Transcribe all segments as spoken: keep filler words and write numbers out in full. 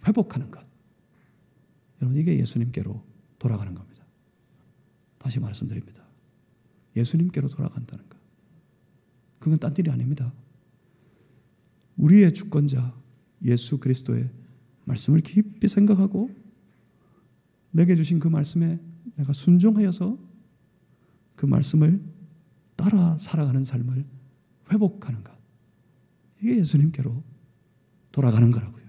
회복하는 것. 여러분, 이게 예수님께로 돌아가는 겁니다. 다시 말씀드립니다. 예수님께로 돌아간다는 것. 그건 딴 일이 아닙니다. 우리의 주권자 예수 그리스도의 말씀을 깊이 생각하고 내게 주신 그 말씀에 내가 순종하여서 그 말씀을 따라 살아가는 삶을 회복하는 것. 이게 예수님께로 돌아가는 거라고요.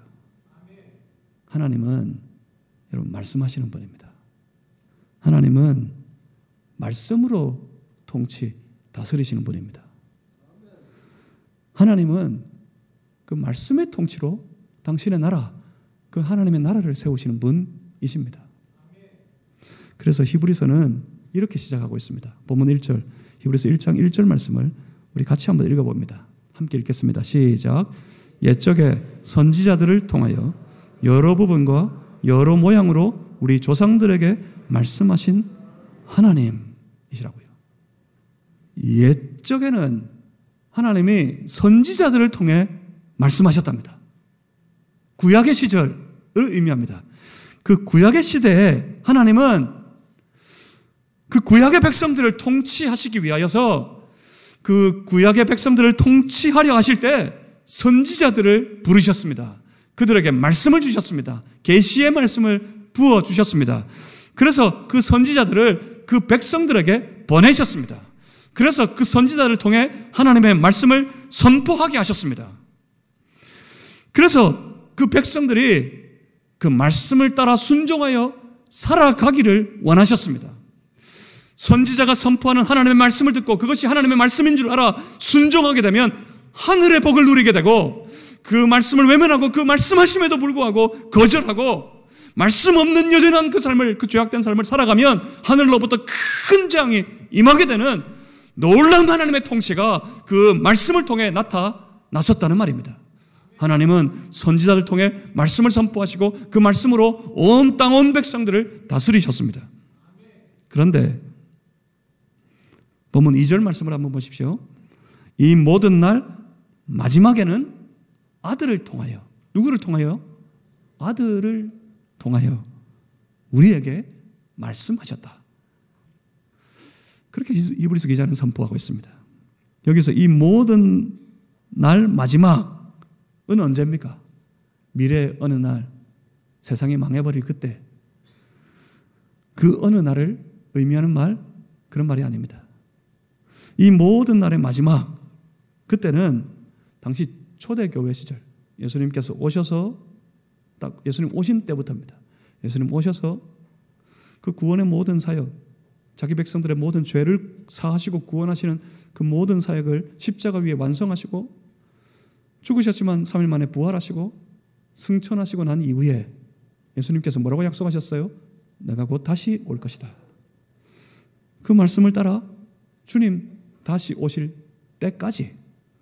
하나님은 여러분 말씀하시는 분입니다. 하나님은 말씀으로 통치, 다스리시는 분입니다. 하나님은 그 말씀의 통치로 당신의 나라, 그 하나님의 나라를 세우시는 분이십니다. 그래서 히브리서는 이렇게 시작하고 있습니다. 본문 일 절, 히브리서 일 장 일 절 말씀을 우리 같이 한번 읽어봅니다. 함께 읽겠습니다. 시작. 옛적에 선지자들을 통하여 여러 부분과 여러 모양으로 우리 조상들에게 말씀하신 하나님이시라고요. 옛적에는 하나님이 선지자들을 통해 말씀하셨답니다. 구약의 시절을 의미합니다. 그 구약의 시대에 하나님은 그 구약의 백성들을 통치하시기 위하여서 그 구약의 백성들을 통치하려 하실 때 선지자들을 부르셨습니다. 그들에게 말씀을 주셨습니다. 계시의 말씀을 부어 주셨습니다. 그래서 그 선지자들을 그 백성들에게 보내셨습니다. 그래서 그 선지자들을 통해 하나님의 말씀을 선포하게 하셨습니다. 그래서 그 백성들이 그 말씀을 따라 순종하여 살아가기를 원하셨습니다. 선지자가 선포하는 하나님의 말씀을 듣고 그것이 하나님의 말씀인 줄 알아 순종하게 되면 하늘의 복을 누리게 되고, 그 말씀을 외면하고 그 말씀하심에도 불구하고 거절하고 말씀 없는 여전한 그 삶을, 그 죄악된 삶을 살아가면 하늘로부터 큰 재앙이 임하게 되는 놀라운 하나님의 통치가 그 말씀을 통해 나타났었다는 말입니다. 하나님은 선지자를 통해 말씀을 선포하시고 그 말씀으로 온 땅 온 백성들을 다스리셨습니다. 그런데 본문 이 절 말씀을 한번 보십시오. 이 모든 날 마지막에는 아들을 통하여, 누구를 통하여? 아들을 통하여 우리에게 말씀하셨다. 그렇게 히브리서 기자는 선포하고 있습니다. 여기서 이 모든 날 마지막은 언제입니까? 미래 어느 날, 세상이 망해버릴 그때, 그 어느 날을 의미하는 말, 그런 말이 아닙니다. 이 모든 날의 마지막, 그때는 당시 초대교회 시절, 예수님께서 오셔서, 딱 예수님 오신 때부터입니다. 예수님 오셔서 그 구원의 모든 사역, 자기 백성들의 모든 죄를 사하시고 구원하시는 그 모든 사역을 십자가 위에 완성하시고 죽으셨지만 삼 일 만에 부활하시고 승천하시고 난 이후에 예수님께서 뭐라고 약속하셨어요? 내가 곧 다시 올 것이다. 그 말씀을 따라 주님 다시 오실 때까지,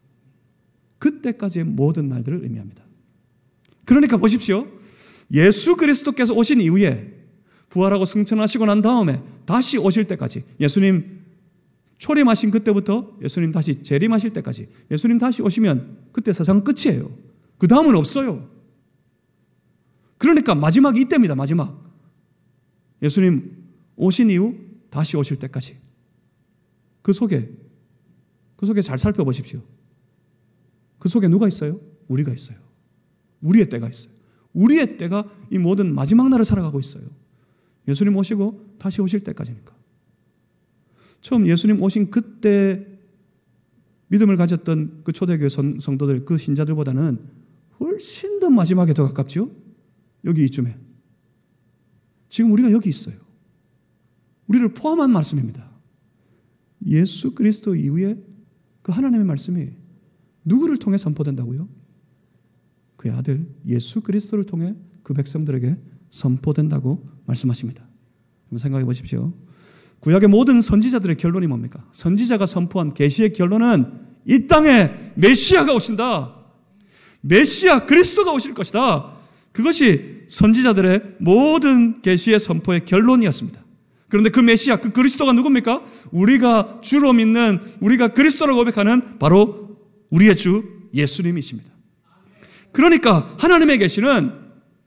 그때까지의 모든 날들을 의미합니다. 그러니까 보십시오. 예수 그리스도께서 오신 이후에 부활하고 승천하시고 난 다음에 다시 오실 때까지, 예수님 초림하신 그때부터 예수님 다시 재림하실 때까지, 예수님 다시 오시면 그때 세상 끝이에요. 그 다음은 없어요. 그러니까 마지막이 이때입니다. 마지막. 예수님 오신 이후 다시 오실 때까지. 그 속에 그 속에 잘 살펴보십시오. 그 속에 누가 있어요? 우리가 있어요. 우리의 때가 있어요. 우리의 때가 이 모든 마지막 날을 살아가고 있어요. 예수님 오시고 다시 오실 때까지니까. 처음 예수님 오신 그때 믿음을 가졌던 그 초대교회 성도들, 그 신자들보다는 훨씬 더 마지막에 더 가깝죠? 여기 이쯤에. 지금 우리가 여기 있어요. 우리를 포함한 말씀입니다. 예수 그리스도 이후에 그 하나님의 말씀이 누구를 통해 선포된다고요? 그의 아들 예수 그리스도를 통해 그 백성들에게 선포된다고 말씀하십니다. 한번 생각해 보십시오. 구약의 모든 선지자들의 결론이 뭡니까? 선지자가 선포한 계시의 결론은 이 땅에 메시아가 오신다. 메시아 그리스도가 오실 것이다. 그것이 선지자들의 모든 계시의 선포의 결론이었습니다. 그런데 그 메시아, 그 그리스도가 누굽니까? 우리가 주로 믿는, 우리가 그리스도라고 고백하는 바로 우리의 주 예수님이십니다. 그러니까 하나님의 계시는